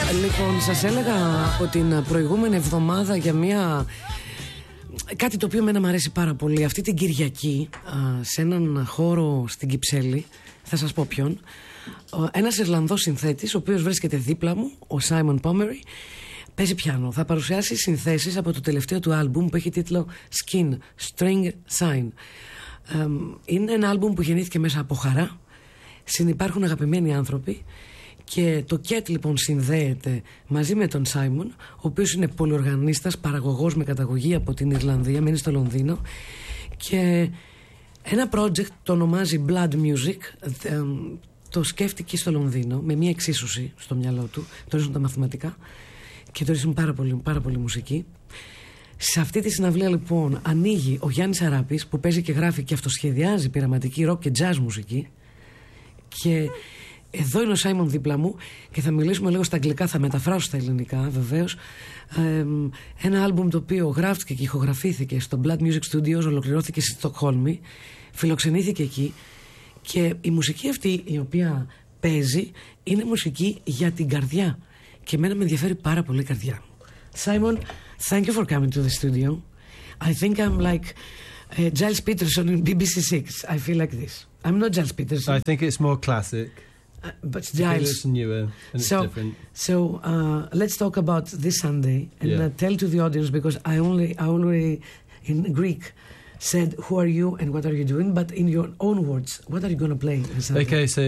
Λοιπόν, σας έλεγα από την προηγούμενη εβδομάδα για κάτι το οποίο εμένα μου αρέσει πάρα πολύ. Αυτή την Κυριακή, σε έναν χώρο στην Κυψέλη, θα σας πω ποιον, ένας Ιρλανδός συνθέτης, ο οποίος βρίσκεται δίπλα μου, ο Σάιμον Πόμερι, παίζει πιάνο. Θα παρουσιάσει συνθέσεις από το τελευταίο του άλμπουμ που έχει τίτλο Skin, String Sign. Είναι ένα άλμπουμ που γεννήθηκε μέσα από χαρά. Συνυπάρχουν αγαπημένοι άνθρωποι. Και το Κέτ λοιπόν συνδέεται μαζί με τον Σάιμον, ο οποίος είναι πολυοργανίστας, παραγωγός με καταγωγή από την Ιρλανδία, μένει στο Λονδίνο, και ένα project το ονομάζει Blood Music. Το σκέφτηκε στο Λονδίνο με μια εξίσωση στο μυαλό του. Το ρίχνουν τα μαθηματικά και το ρίχνουν πάρα πολύ μουσική. Σε αυτή τη συναυλία λοιπόν ανοίγει ο Γιάννης Αράπης, που παίζει και γράφει και αυτοσχεδιάζει πειραματική rock και jazz μουσική. Και εδώ είναι ο Σάιμον δίπλα μου και θα μιλήσουμε λίγο στα αγγλικά, θα μεταφράσω στα ελληνικά βεβαίως. Ένα άλμπουμ το οποίο γράφτηκε και ηχογραφήθηκε στο Blood Music Studios, ολοκληρώθηκε στη Στοκχόλμη, φιλοξενήθηκε εκεί, και η μουσική αυτή η οποία παίζει είναι μουσική για την καρδιά, και εμένα με ενδιαφέρει πάρα πολύ η καρδιά. Simon, thank you for coming to the studio. I think I'm like Giles Peterson in BBC 6. I feel like this. I'm not Giles Peterson. I think it's more classic. But Giles, it's newer and it's different. So let's talk about this Sunday and tell to the audience, because I only in Greek said who are you and what are you doing, but in your own words, what are you going to play this Sunday? Okay, so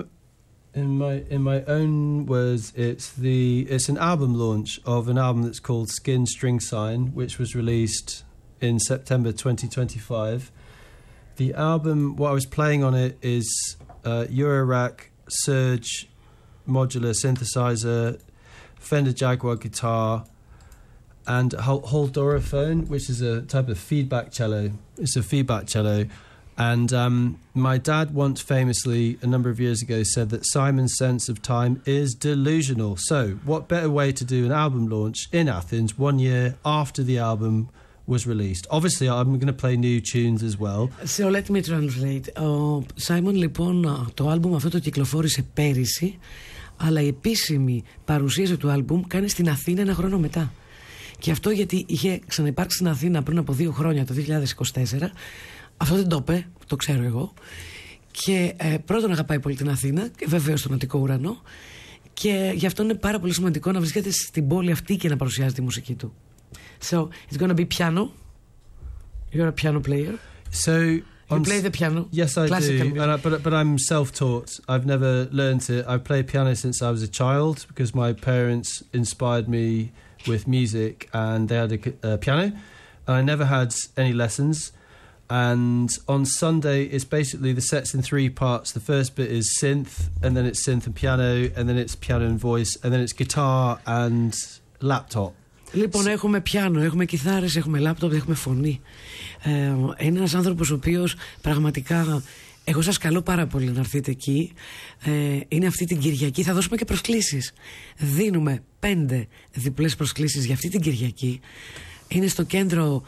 in my own words, it's an album launch of an album that's called Skin String Sign, which was released in September 2025. The album, what I was playing on it is Eurorack Surge modular synthesizer, Fender Jaguar guitar, and a Holdorophone, which is a type of feedback cello. It's a feedback cello. And my dad once famously, a number of years ago, said that Simon's sense of time is delusional. So what better way to do an album launch in Athens 1 year after the album was released. Obviously, I'm going to play new tunes as well. So let me translate. Simon, λοιπόν, το άλμπουμ αυτό το κυκλοφόρησε πέρυσι, αλλά η επίσημη παρουσίαση του άλμπουμ κάνει στην Αθήνα ένα χρόνο μετά. Και αυτό γιατί είχε ξαναυπάρξει στην Αθήνα πριν από 2 χρόνια, το 2024. Αυτό δεν το είπε, το ξέρω εγώ. Και πρώτον αγαπάει πολύ την Αθήνα, και βεβαίως τον Αττικό ουρανό. Και γι' αυτό είναι πάρα πολύ σημαντικό να βρίσκεται στην πόλη αυτή και να παρουσιάζει τη μουσική του. So it's going to be piano. You're a piano player. So you play the piano. Yes, I classical do. But I'm self-taught. I've never learned it. I've played piano since I was a child because my parents inspired me with music, and they had a piano. And I never had any lessons. And on Sunday, it's basically the set's in 3 parts. The first bit is synth, and then it's synth and piano, and then it's piano and voice, and then it's guitar and laptop. Λοιπόν, έχουμε πιάνο, έχουμε κιθάρες, έχουμε λάπτοπ, έχουμε φωνή. Είναι ένας άνθρωπος ο οποίος πραγματικά, εγώ σας καλώ πάρα πολύ να έρθετε εκεί. Είναι αυτή την Κυριακή, θα δώσουμε και προσκλήσεις. Δίνουμε 5 διπλές προσκλήσεις για αυτή την Κυριακή. Είναι στο κέντρο,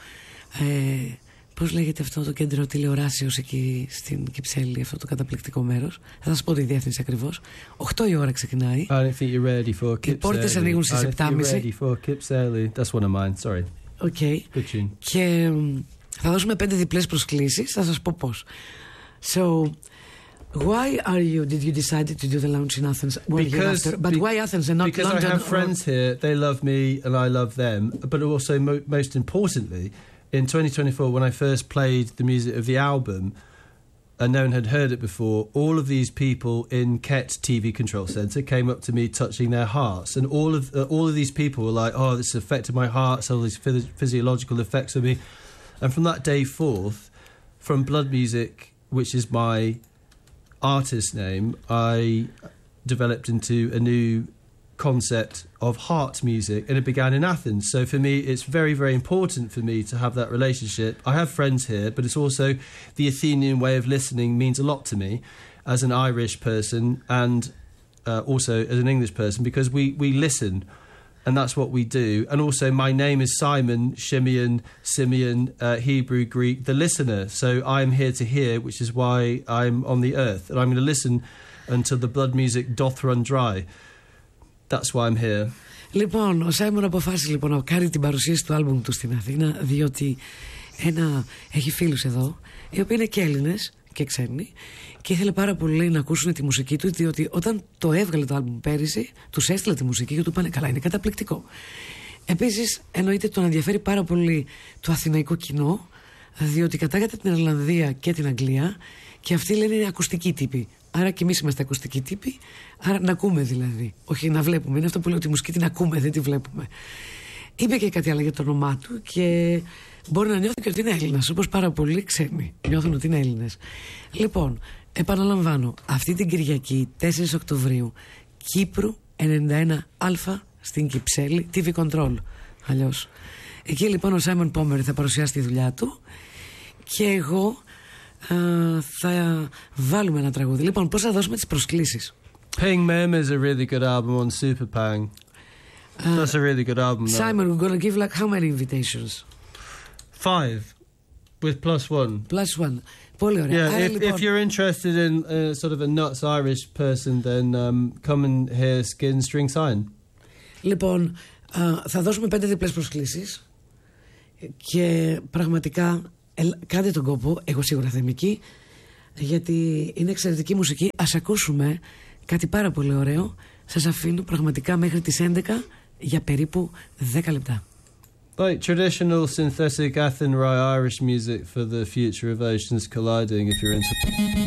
πώς λέγεται αυτό το κέντρο τηλεοράσεως εκεί στην Κυψέλη, αυτό το καταπληκτικό μέρος. Θα σας πω τη διεύθυνση ακριβώς. 8 η ώρα ξεκινάει. I don't think you're ready for Kypseli. Οι πόρτες ανοίγουν στις 7.30. Ready for Kypseli. That's one of mine. Sorry. Okay. Good tune. Και θα δώσουμε 5 διπλές προσκλήσεις. Θα σας πω πώς. So, why did you decide to do the launch in Athens? But why Athens and not London? Because I have friends here. They love me and I love them. But also, most importantly, in 2024, when I first played the music of the album, and no one had heard it before, all of these people in Ket TV Control Centre came up to me touching their hearts, and all of these people were like, "Oh, this affected my heart, so all these physiological effects of me." And from that day forth, from Blood Music, which is my artist name, I developed into a new concept of heart music, and it began in Athens. So for me, it's very, very important for me to have that relationship. I have friends here, but it's also the Athenian way of listening means a lot to me as an Irish person, and also as an English person, because we listen, and that's what we do. And also my name is Simon, Simeon, Hebrew, Greek, the listener. So I'm here to hear, which is why I'm on the earth, and I'm going to listen until the blood music doth run dry. that's why I'm here. Λοιπόν, ο Σάιμον αποφάσισε λοιπόν να κάνει την παρουσίαση του άλμπουμ του στην Αθήνα, διότι έχει φίλους εδώ, οι οποίοι είναι και Έλληνες και ξένοι, και ήθελε πάρα πολύ να ακούσουν τη μουσική του, διότι όταν το έβγαλε το άλμπουμ πέρυσι, τους έστειλε τη μουσική και του είπανε καλά, είναι καταπληκτικό. Επίσης, εννοείται τον ενδιαφέρει πάρα πολύ το αθηναϊκό κοινό, διότι κατάγεται την Ιρλανδία και την Αγγλία, και αυτοί λένε είναι ακουστικοί τύποι. Άρα και εμείς είμαστε ακουστικοί τύποι, άρα να ακούμε δηλαδή. Όχι να βλέπουμε. Είναι αυτό που λέω, ότι η μουσική την ακούμε, δεν τη βλέπουμε. Είπε και κάτι άλλο για το όνομά του και μπορεί να νιώθει και ότι είναι Έλληνας, όπως πάρα πολλοί ξένοι νιώθουν ότι είναι Έλληνες. Λοιπόν, επαναλαμβάνω, αυτή την Κυριακή 4 Οκτωβρίου, Κύπρου 91Α στην Κυψέλη, TV Control αλλιώς. Εκεί λοιπόν ο Σάιμον Πόμερ θα παρουσιάσει τη δουλειά του και εγώ θα βάλουμε ένα τραγούδι. Λοιπόν, πώς θα δώσουμε τις προσκλήσεις? Ping Mem is a really good album on Super Pang. That's a really good album. Simon, we're going to give like how many invitations? 5 with +1. +1. Πολύ ωραία. Yeah, Άρα, if you're interested in sort of a nuts Irish person, then come and hear Skin String Sign. Λοιπόν, θα δώσουμε 5 διπλές προσκλήσεις και πραγματικά κάντε τον κόπο, εγώ σίγουρα θα είμαι εκεί, γιατί είναι εξαιρετική μουσική. Ας ακούσουμε κάτι πάρα πολύ ωραίο. Σας αφήνω πραγματικά μέχρι τις 11 για περίπου 10 λεπτά. Like traditional synthetic Athen Irish music for the future of oceans colliding, if you're into